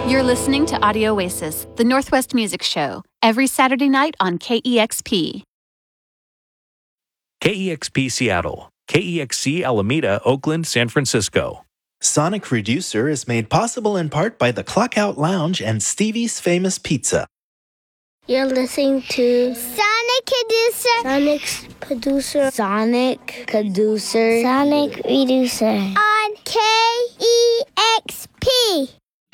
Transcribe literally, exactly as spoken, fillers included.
You're listening to Audio Oasis, the Northwest Music Show, every Saturday night on K E X P. K E X P Seattle, K E X C Alameda, Oakland, San Francisco. Sonic Reducer is made possible in part by the Clockout Lounge and Stevie's Famous Pizza. You're listening to Sonic Producer. Sonic's producer. Sonic Producer. Sonic Reducer. On K E X P.